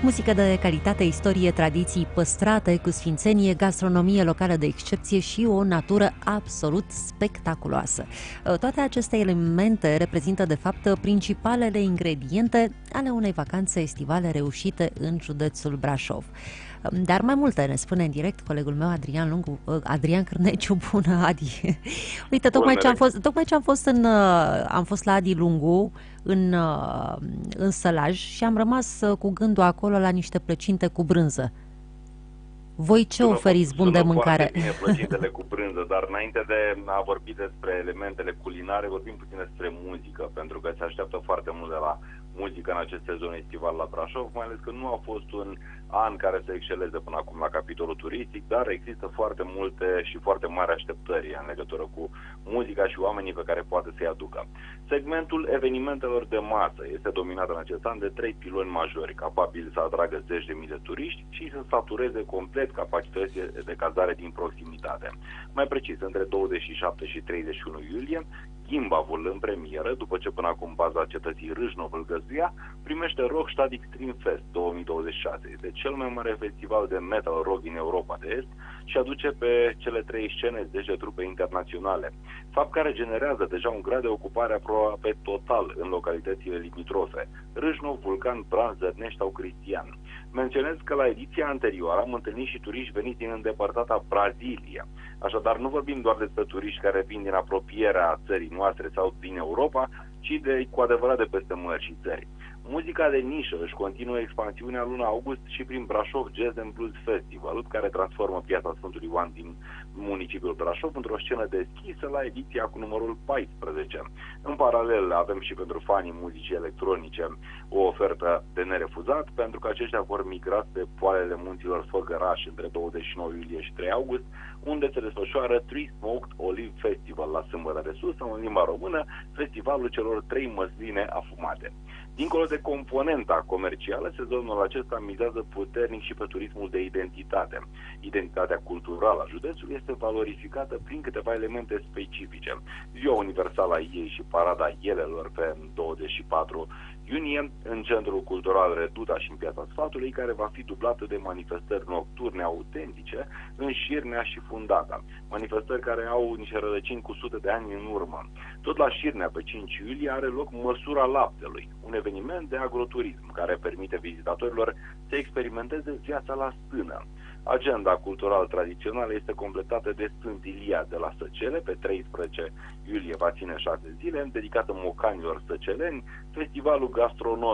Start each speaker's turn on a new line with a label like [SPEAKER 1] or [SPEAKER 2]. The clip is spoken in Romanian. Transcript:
[SPEAKER 1] Muzică de calitate, istorie, tradiții păstrate cu sfințenie, gastronomie locală de excepție și o natură absolut spectaculoasă. Toate aceste elemente reprezintă, de fapt, principalele ingrediente ale unei vacanțe estivale reușite în județul Brașov. Dar mai multe ne spune în direct colegul meu Adrian Cârneciu. Bună, Adi! Uite, tocmai ce am fost la Adi Lungu în Sălaj și am rămas cu gândul acolo la niște plăcinte cu brânză. Voi ce oferiți bun de mâncare?
[SPEAKER 2] Foarte bine plăcintele cu brânză, dar înainte de a vorbi despre elementele culinare, vorbim puțin despre muzică, pentru că se așteaptă foarte mult de la muzică în acest sezon estival la Brașov, mai ales că nu a fost un an care să exceleze până acum la capitolul turistic, dar există foarte multe și foarte mari așteptări în legătură cu muzica și oamenii pe care poate să-i aducă. Segmentul evenimentelor de masă este dominat în acest an de 3 piloni majori, capabili să atragă zeci de mii de turiști și să satureze complet capacitățile de cazare din proximitate. Mai precis, între 27 și 31 iulie, Gimbavul în premieră, după ce până acum baza cetății Râșnov îl găzduia, primește Rockstad Extreme Fest 2026. Este cel mai mare festival de metal rock din Europa de Est și aduce pe cele 3 scene 10 trupe internaționale, fapt care generează deja un grad de ocupare aproape total în localitățile limitrofe: Râșnov, Vulcan, Bran, Zărnești sau Cristian. Menționez că la ediția anterioară am întâlnit și turiști veniți din îndepărtata Brazilia. Așadar, nu vorbim doar despre turiști care vin din apropierea țării noastre sau din Europa, ci cu adevărat de peste mări și țări. Muzica de nișă își continuă expansiunea luna august și prin Brașov Jazz and Blues Festival, care transformă Piața Sfântului Ioan din municipiul Brașov într-o scenă deschisă la ediția cu numărul 14. În paralel, avem și pentru fanii muzicii electronice o ofertă de nerefuzat, pentru că aceștia vor migra pe poalele munților Făgăraș între 29 iulie și 3 august, unde se desfășoară Three Smoked Olive Festival la Sâmbătă de Sus, sau în limba română, festivalul celor 3 măsline afumate. Dincolo de componenta comercială, sezonul acesta mizează puternic și pe turismul de identitate. Identitatea culturală a județului este valorificată prin câteva elemente specifice: Ziua Universală a Iei și Parada Ielelor pe 24 iunie, în Centrul Cultural Reduta și în Piața Sfatului, care va fi dublată de manifestări nocturne autentice în Șirnea și Fundata. Manifestări care au niște rădăcini cu sute de ani în urmă. Tot la Șirnea, pe 5 iulie, are loc Măsura Laptelui, un eveniment de agroturism care permite vizitatorilor să experimenteze viața la stână. Agenda culturală tradițională este completată de Sfânt Ilia de la Săcele. Pe 13 iulie va ține 6 zile, dedicată mocanilor săceleni, festivalul gastronomic